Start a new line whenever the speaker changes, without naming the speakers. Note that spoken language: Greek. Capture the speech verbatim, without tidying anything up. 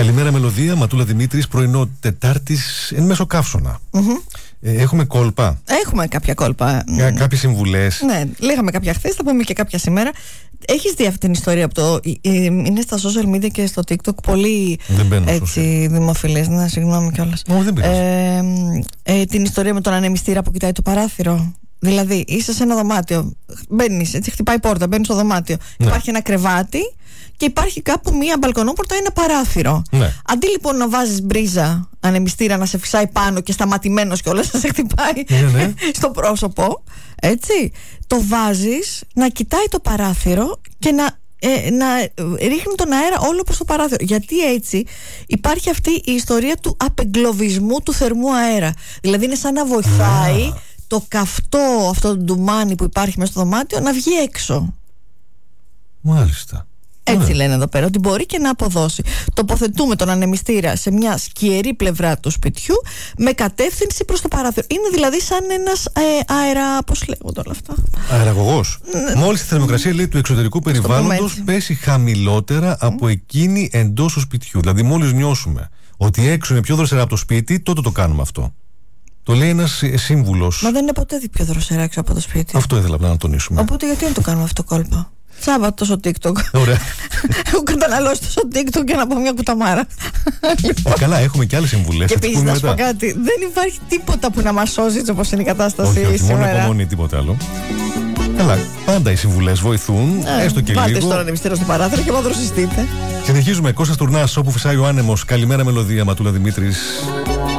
Καλημέρα Μελωδία, Ματούλα Δημήτρης, πρωινό Τετάρτης εν μέσω καύσωνα. Mm-hmm. Ε, έχουμε κόλπα.
Έχουμε κάποια κόλπα.
Κα, κάποιες συμβουλές.
Ναι, λέγαμε κάποια χθες, θα πούμε και κάποια σήμερα. Έχεις δει αυτή την ιστορία από το. Ε, είναι στα social media και στο TikTok πολύ έτσι, δημοφιλές. Να, συγγνώμη κιόλας.
Oh, δεν
ε, ε, την ιστορία με τον ανεμιστήρα που κοιτάει το παράθυρο. Δηλαδή, είσαι σε ένα δωμάτιο. Μπαίνεις, έτσι χτυπάει η πόρτα, μπαίνεις στο δωμάτιο. Ναι. Υπάρχει ένα κρεβάτι και υπάρχει κάπου μία μπαλκονόπορτα ή ένα παράθυρο. Ναι. Αντί λοιπόν να βάζεις μπρίζα, ανεμιστήρα, να σε φυσάει πάνω και σταματημένος κιόλας να σε χτυπάει ναι, ναι. στο πρόσωπο, έτσι, το βάζεις να κοιτάει το παράθυρο και να, ε, να ρίχνει τον αέρα όλο προς το παράθυρο. Γιατί έτσι υπάρχει αυτή η ιστορία του απεγκλωβισμού του θερμού αέρα. Δηλαδή είναι σαν να βοηθάει ah. το καυτό αυτό το ντουμάνι που υπάρχει μέσα στο δωμάτιο να βγει έξω.
Μάλιστα.
Έτσι
ναι.
λένε εδώ πέρα, ότι μπορεί και να αποδώσει. Τοποθετούμε τον ανεμιστήρα σε μια σκιερή πλευρά του σπιτιού με κατεύθυνση προς το παράθυρο. Είναι δηλαδή σαν ένας ε, αερα... πώς λέγονται όλα αυτά.
Αεραγωγός. Ναι. Μόλις η θερμοκρασία λέει του εξωτερικού περιβάλλοντος πέσει χαμηλότερα από εκείνη εντός του σπιτιού. Δηλαδή μόλις νιώσουμε ότι έξω είναι πιο δροσερά από το σπίτι, τότε το κάνουμε αυτό. Το λέει ένας σύμβουλος.
Μα δεν είναι ποτέ πιο δροσερά έξω από το σπίτι.
Αυτό ήθελα να τονίσουμε.
Οπότε γιατί να το κάνουμε αυτό το κόλπο. Σάββατο στο TikTok.
Ωραία.
Έχω καταναλώσει το στο TikTok και να πω μια κουταμάρα.
Ε, καλά, έχουμε και άλλες συμβουλές.
Και επίσης να σου πω κάτι. Δεν υπάρχει τίποτα που να μας σώζει έτσι όπως είναι η κατάσταση
όχι, όχι,
σήμερα.
Μόνο υπομονή, τίποτα άλλο. Καλά, πάντα οι συμβουλές βοηθούν. Ε, έστω και
βάλτε
λίγο.
Βάλτε στον ανεμιστήρα στο παράθυρο και μαδροσυστείτε.
Συνεχίζουμε. Κώστας Τουρνάς, όπου φυσάει ο άνεμος. Καλημέρα Μελωδία, Ματούλα Δημήτρης.